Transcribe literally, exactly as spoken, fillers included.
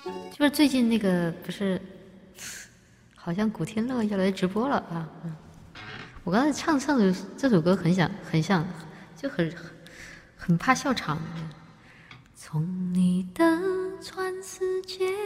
就是最近那个不是，好像古天乐要来直播了啊！嗯，我刚才唱唱的这首歌很想很像，就很很怕笑场。从你的全世界